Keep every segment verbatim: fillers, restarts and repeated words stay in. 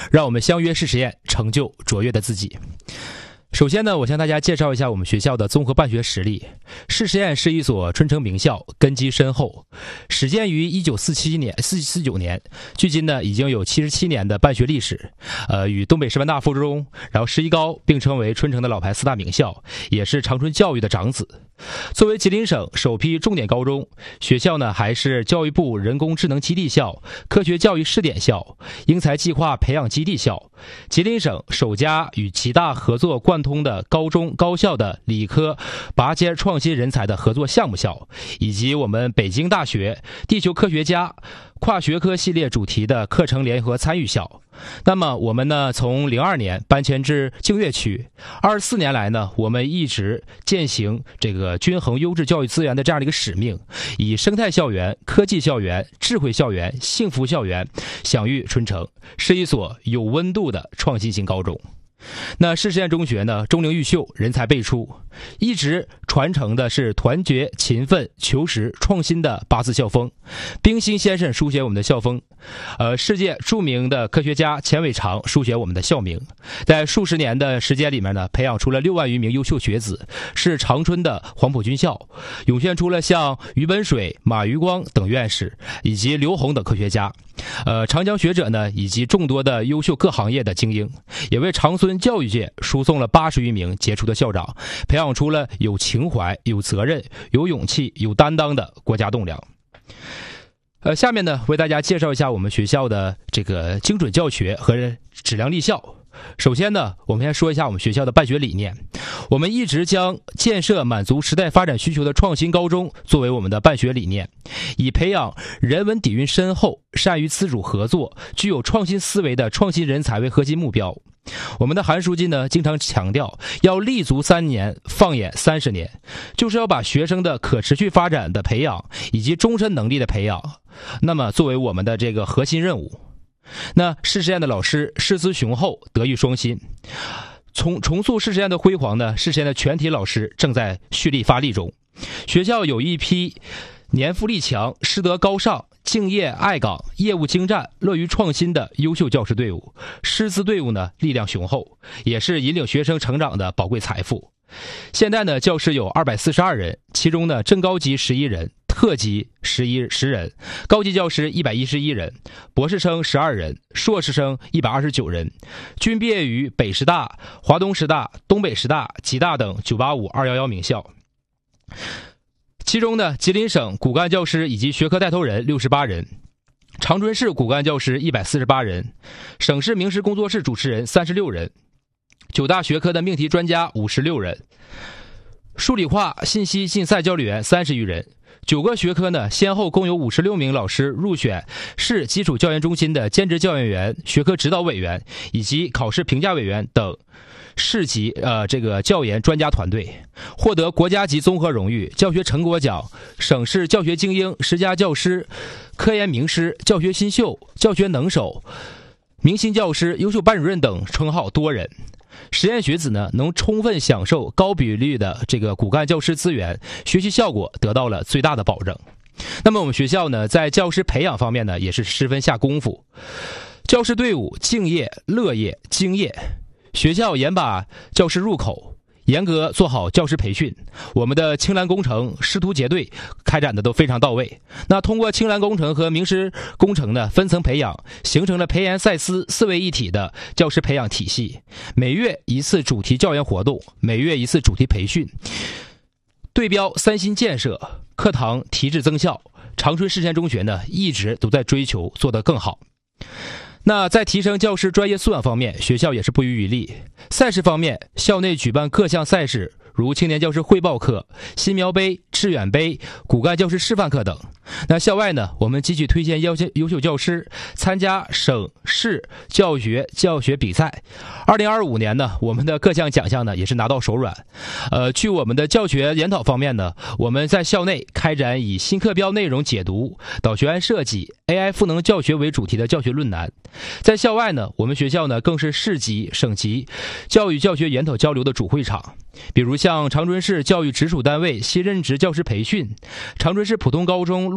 让我们相约试实验，成就卓越的自己。首先呢，我向大家介绍一下我们学校的综合办学实力。试实验是一所春城名校，根基深厚，始建于一九四七年、四四九年，距今呢已经有七十七年的办学历史。呃，与东北师范大附中，然后十一高并称为春城的老牌四大名校，也是长春教育的长子。作为吉林省首批重点高中，学校呢还是教育部人工智能基地校、科学教育试点校、英才计划培养基地校，吉林省首家与其大合作贯通的高中高校的理科拔尖创新人才的合作项目校，以及我们北京大学地球科学家跨学科系列主题的课程联合参与校。那么我们呢，从零二年搬迁至净月区，二十四年来呢，我们一直践行这个均衡优质教育资源的这样的一个使命，以生态校园、科技校园、智慧校园、幸福校园享誉春城，是一所有温度的创新型高中。那试实验中学呢，钟灵毓秀，人才辈出，一直传承的是团结、勤奋、求实、创新的八字校风。冰心先生书写我们的校风，呃，世界著名的科学家钱伟长书写我们的校名。在数十年的时间里面呢，培养出了六万余名优秀学子，是长春的黄埔军校，涌现出了像于本水、马余光等院士，以及刘洪等科学家。呃，长江学者呢，以及众多的优秀各行业的精英，也为长春教育界输送了八十余名杰出的校长，培养出了有情怀、有责任、有勇气、有担当的国家栋梁。呃，下面呢，为大家介绍一下我们学校的这个精准教学和质量立校。首先呢，我们先说一下我们学校的办学理念。我们一直将建设满足时代发展需求的创新高中作为我们的办学理念，以培养人文底蕴深厚、善于自主合作、具有创新思维的创新人才为核心目标。我们的韩书记呢，经常强调要立足三年，放眼三十年，就是要把学生的可持续发展的培养以及终身能力的培养，那么作为我们的这个核心任务。那试实验的老师师资雄厚，德育双馨。重重塑试实验的辉煌呢，试实验的全体老师正在蓄力发力中。学校有一批年富力强、师德高尚、敬业爱岗、业务精湛、乐于创新的优秀教师队伍，师资队伍呢力量雄厚，也是引领学生成长的宝贵财富。现在呢，教师有二百四十二人，其中呢正高级十一人，特级十一十人，高级教师一百一十一人，博士生十二人，硕士生一百二十九人，均毕业于北师大、华东师大、东北师大、吉大等九八五、二一一名校。其中呢，吉林省骨干教师以及学科带头人六十八人，长春市骨干教师一百四十八人，省市名师工作室主持人三十六人，九大学科的命题专家五十六人，数理化信息竞赛教练员三十余人。九个学科呢，先后共有五十六名老师入选市基础教研中心的兼职教研员、学科指导委员以及考试评价委员等市级呃这个教研专家团队，获得国家级综合荣誉、教学成果奖、省市教学精英、十佳教师、科研名师、教学新秀、教学能手、明星教师、优秀班主任等称号多人。实验学子呢，能充分享受高比率的这个骨干教师资源，学习效果得到了最大的保证。那么我们学校呢，在教师培养方面呢，也是十分下功夫。教师队伍敬业、乐业、敬业，学校严把教师入口，严格做好教师培训。我们的青蓝工程、师徒结对开展的都非常到位。那通过青蓝工程和名师工程呢，分层培养，形成了培研赛思四位一体的教师培养体系。每月一次主题教研活动，每月一次主题培训，对标三新建设，课堂提质增效。长春试实验中学呢，一直都在追求做得更好。那在提升教师专业素养方面，学校也是不遗余力。赛事方面，校内举办各项赛事，如青年教师汇报课、新苗杯、致远杯、骨干教师示范课等。那校外呢，我们积极推荐优秀优秀教师参加省市教学教学比赛。二零二五年呢，我们的各项奖项呢也是拿到手软。呃，据我们的教学研讨方面呢，我们在校内开展以新课标内容解读、导学案设计、A I 赋能教学为主题的教学论坛。在校外呢，我们学校呢更是市级、省级教育教学研讨交流的主会场。比如像长春市教育直属单位新任职教师培训、长春市普通高中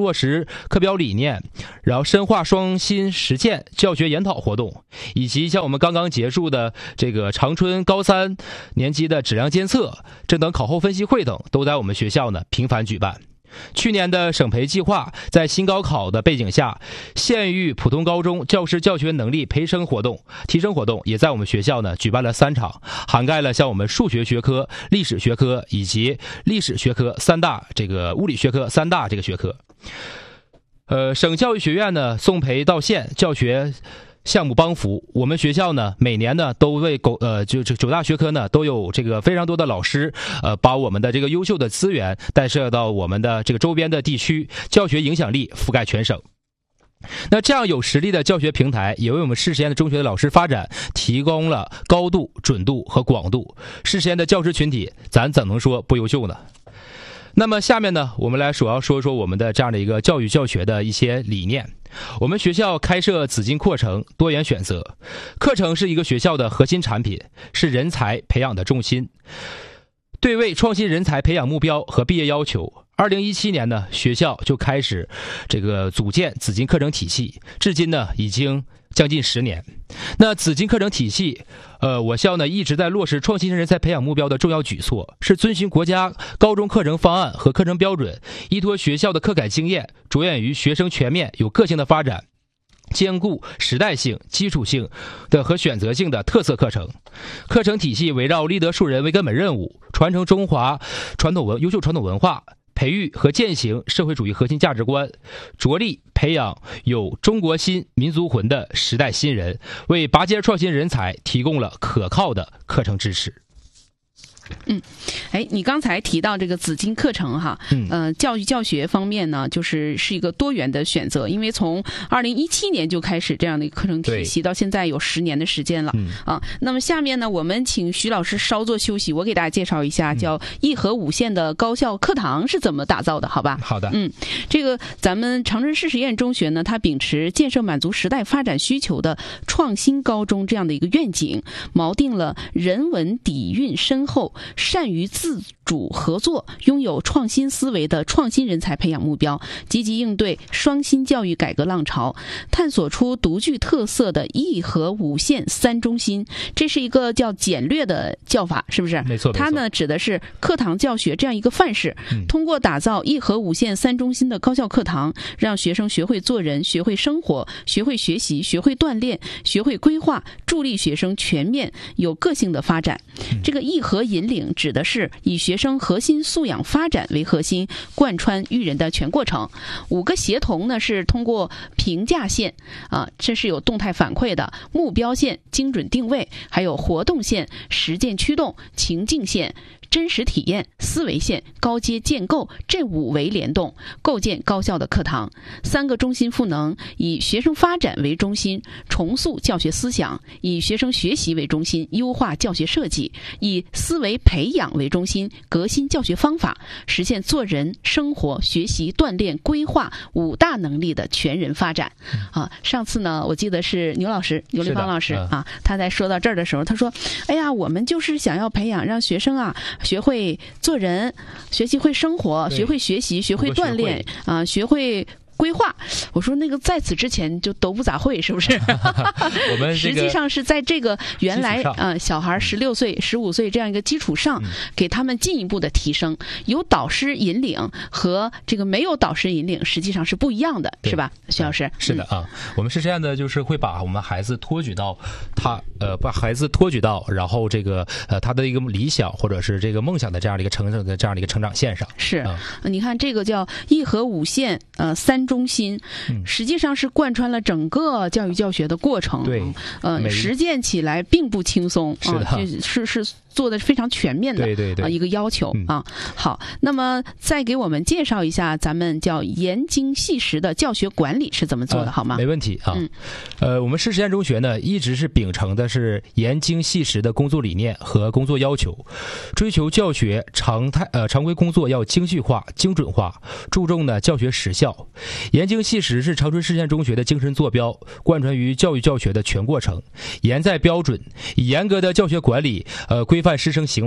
落实课标理念，然后深化双新实践教学研讨活动，以及像我们刚刚结束的这个长春高三年级的质量监测、这等考后分析会等，都在我们学校呢频繁举办。去年的省培计划在新高考的背景下，县域普通高中教师教学能力培生活动、提升活动也在我们学校呢举办了三场，涵盖了像我们数学学科、历史学科以及历史学科三大这个物理学科三大这个学科。呃，省教育学院呢送培到县教学项目帮扶，我们学校呢每年呢都为狗呃就这九大学科呢都有这个非常多的老师呃把我们的这个优秀的资源带射到我们的这个周边的地区，教学影响力覆盖全省。那这样有实力的教学平台也为我们市实验的中学的老师发展提供了高度、准度和广度，市实验的教师群体咱怎能说不优秀呢？那么下面呢，我们来主要说说我们的这样的一个教育教学的一些理念。我们学校开设紫金课程，多元选择，课程是一个学校的核心产品，是人才培养的重心。对位创新人才培养目标和毕业要求，二零一七年呢，学校就开始这个组建紫金课程体系，至今呢已经将近十年。那紫金课程体系，呃，我校呢一直在落实创新人才培养目标的重要举措，是遵循国家高中课程方案和课程标准，依托学校的课改经验，着眼于学生全面有个性的发展，兼顾时代性、基础性的和选择性的特色课程。课程体系围绕立德树人为根本任务，传承中华传统文优秀传统文化，培育和践行社会主义核心价值观，着力培养有中国心、民族魂的时代新人，为拔尖创新人才提供了可靠的课程支持。 嗯，哎，你刚才提到这个紫金课程哈， 嗯， 呃，教育教学方面呢，就是是一个多元的选择，因为从二零一七年就开始这样的一个课程体系，到现在有十年的时间了，嗯啊。那么下面呢，我们请徐老师稍作休息，我给大家介绍一下叫义和五县的高校课堂是怎么打造的，好吧？ 好的， 嗯，这个咱们长春市实验中学呢，它秉持建设满足时代发展需求的创新高中这样的一个愿景，锚定了人文底蕴深厚、善于自主合作、拥有创新思维的创新人才培养目标，积极应对双新教育改革浪潮，探索出独具特色的义和五县三中心。这是一个叫简略的叫法，是不是？ 没错， 它呢指的是课堂教学这样一个范式， 嗯、 通过打造义和五县三中心的高校课堂，让学生学会做人、学会生活、学会学习、学会锻炼、学会规划，助力学生全面有个性的发展。嗯、这个义和引领指的是以学生核心素养发展为核心，贯穿育人的全过程。五个协同呢是通过评价线啊，这是有动态反馈的；目标线、精准定位，还有活动线、实践驱动、情境线、真实体验、思维线、高阶建构这五维联动，构建高效的课堂。三个中心赋能，以学生发展为中心，重塑教学思想；以学生学习为中心，优化教学设计；以思维培养为中心，革新教学方法，实现做人、生活、学习、锻炼、规划五大能力的全人发展。啊，上次呢，我记得是牛老师、牛立芳老师、嗯、啊，他在说到这儿的时候，他说：“哎呀，我们就是想要培养让学生啊。”学会做人，学习会生活，学会学习，学会锻炼啊、呃，学会规划。我说那个在此之前就都不咋会，是不是？ 我们实际上是在这个原来呃小孩十六岁、十五岁这样一个基础上，嗯、给他们进一步的提升。有导师引领和这个没有导师引领实际上是不一样的，是吧，徐老师？ 是的啊，嗯、我们是这样的，就是会把我们孩子托举到他呃，把孩子托举到，然后这个呃他的一个理想或者是这个梦想的这样的一个成长的这样的一个成长线上。 是，啊、你看这个叫义和五县呃三中心，实际上是贯穿了整个教育教学的过程。 对， 呃，实践起来并不轻松， 是的， 啊、是是做的非常全面的， 对对对， 呃、一个要求、 嗯、 啊。好，那么再给我们介绍一下咱们叫严精细实的教学管理是怎么做的，呃、好吗？ 没问题啊。 嗯， 呃，我们市实验中学呢，一直是秉承的是严精细实的工作理念和工作要求，追求教学常态呃常规工作要精细化、精准化，注重呢教学实效。严精细实是长春市实验中学的精神坐标，贯穿于教育教学的全过程。严在标准，以严格的教学管理呃规范师生行为，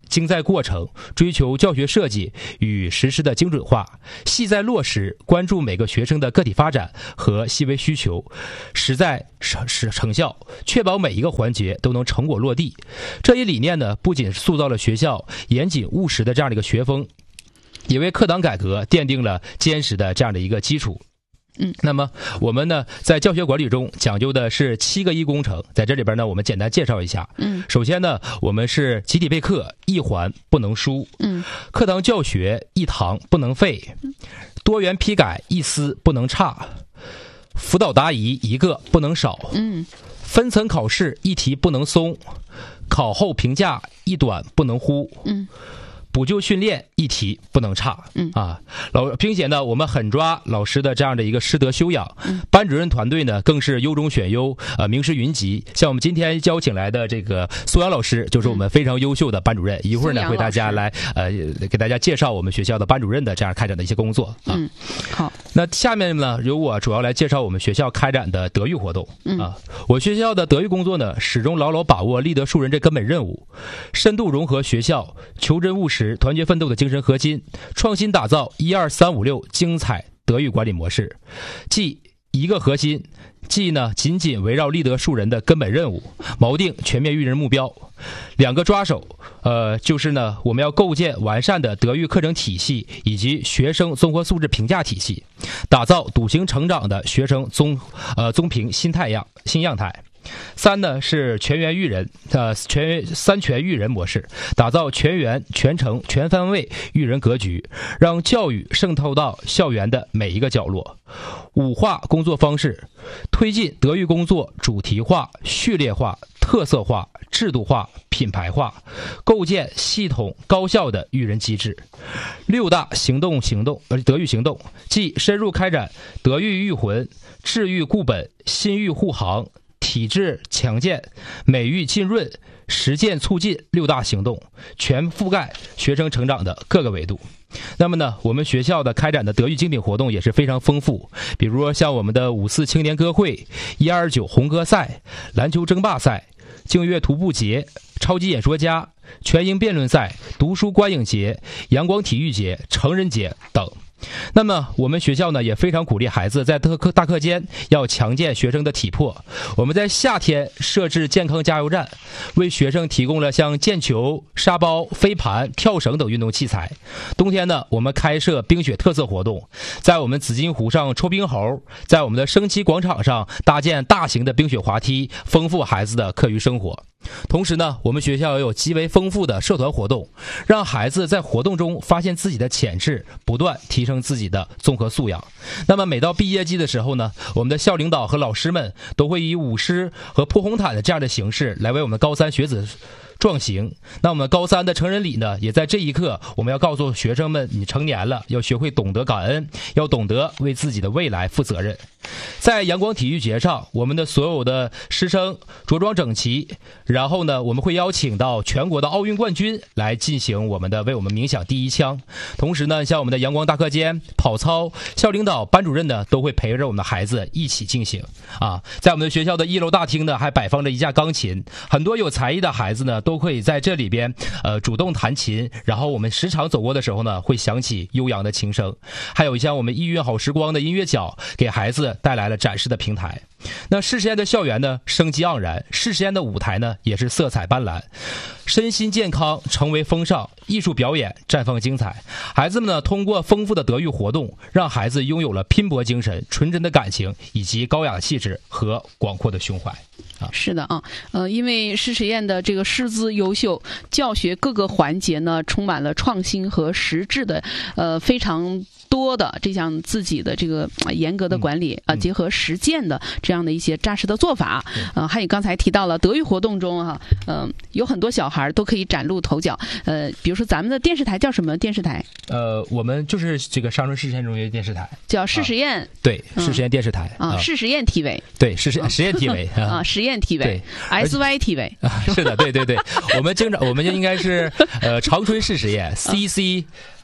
精在过程，追求教学设计与实施的精准化，细在落实，关注每个学生的个体发展和细微需求，实在使成效，确保每一个环节都能成果落地。这一理念呢，不仅塑造了学校严谨务实的这样的一个学风，也为课堂改革奠定了坚实的这样的一个基础。 嗯， 那么我们呢，在教学管理中讲究的是七个一工程，在这里边呢，我们简单介绍一下。 嗯， 首先呢，我们是集体备课，一环不能疏。 嗯， 课堂教学一堂不能废，多元批改一丝不能差，辅导答疑一个不能少。 嗯， 分层考试一题不能松，考后评价一短不能忽。 嗯。 补救训练一题不能差。 嗯啊，老并且呢，我们狠抓老师的这样的一个师德修养， 嗯、 班主任团队呢更是优中选优，呃，名师云集。像我们今天邀请来的这个苏阳老师，就是我们非常优秀的班主任。嗯、一会儿呢，为大家来呃给大家介绍我们学校的班主任的这样开展的一些工作。啊、 嗯，好。 那下面呢，由我主要来介绍我们学校开展的德育活动。 嗯啊，我学校的德育工作呢，始终牢牢把握立德树人这根本任务，深度融合学校求真务实、团结奋斗的精神核心，创新打造一二三五六精彩德育管理模式，即一个核心，即呢紧紧围绕立德树人的根本任务，锚定全面育人目标。两个抓手，呃，就是呢我们要构建完善的德育课程体系以及学生综合素质评价体系，打造笃行成长的学生综呃综评新态样新样态。三呢是全员育人，呃全三全育人模式，打造全员全程全方位育人格局，让教育渗透到校园的每一个角落。五化工作方式，推进德育工作主题化、序列化、特色化、制度化、品牌化，构建系统高效的育人机制。六大行动行动呃德育行动，即深入开展德育育魂、治育固本、心育护航、体制强健、美育浸润、实践促进六大行动，全覆盖学生成长的各个维度。那么呢，我们学校的开展的德育精品活动也是非常丰富，比如说像我们的五四青年歌会、一二九红歌赛、篮球争霸赛、净月徒步节、超级演说家、全英辩论赛、读书观影节、阳光体育节、成人节等。那么我们学校呢也非常鼓励孩子在大课大课间要强健学生的体魄。我们在夏天设置健康加油站，为学生提供了像毽球、沙包、飞盘、跳绳等运动器材。冬天呢，我们开设冰雪特色活动，在我们紫金湖上抽冰猴，在我们的升旗广场上搭建大型的冰雪滑梯，丰富孩子的课余生活。同时呢，我们学校也有极为丰富的社团活动，让孩子在活动中发现自己的潜质，不断提升自己的综合素养。那么每到毕业季的时候呢，我们的校领导和老师们都会以舞狮和破红毯的这样的形式来为我们高三学子壮行。那我们高三的成人礼呢，也在这一刻，我们要告诉学生们，你成年了，要学会懂得感恩，要懂得为自己的未来负责任。在阳光体育节上，我们的所有的师生着装整齐，然后呢，我们会邀请到全国的奥运冠军来进行我们的为我们鸣响第一枪。同时呢，像我们的阳光大课间、跑操，校领导、班主任呢都会陪着我们的孩子一起进行。啊，在我们的学校的一楼大厅呢，还摆放着一架钢琴，很多有才艺的孩子呢都可以在这里边呃主动弹琴，然后我们时常走过的时候呢，会响起悠扬的琴声。还有像我们意蕴好时光的音乐角，给孩子带来了展示的平台。那市实验的校园呢，生机盎然；市实验的舞台呢，也是色彩斑斓。身心健康成为风尚，艺术表演绽放精彩。孩子们呢，通过丰富的德育活动，让孩子拥有了拼搏精神、纯真的感情，以及高雅的气质和广阔的胸怀。啊， 是的啊，呃，因为市实验的这个师资优秀，教学各个环节呢充满了创新和实质的，呃，非常多的这项自己的这个严格的管理啊、嗯呃，结合实践的这样的一些扎实的做法。呃，还有刚才提到了德育活动中哈、啊，嗯、呃，有很多小孩都可以崭露头角。呃，比如说咱们的电视台叫什么电视台？ 呃，我们就是这个上春市实验中学电视台， 叫市实验、啊。 对，市实验电视台啊，市实验 T V。 对，实实实验 T V 啊，实验 T V。S Y T V 啊，是的，对对对，我们经常我们就应该是呃长春市实验 C C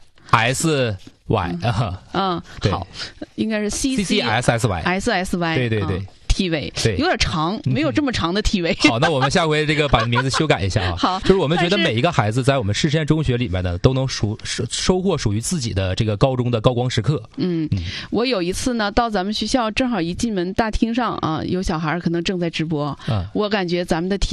S Y 啊， 嗯，好，应该是 C C S S Y S S Y， 对对对。 T V， 对， 有点长，没有这么长的 T V。 好，那我们下回这个把名字修改一下啊。 好， 就是我们觉得每一个孩子在我们市实验中学里面呢，都能属收收获属于自己的这个高中的高光时刻。 嗯，嗯我有一次呢，到咱们学校正好一进门大厅上啊，有小孩可能正在直播， 嗯， 我感觉咱们的 T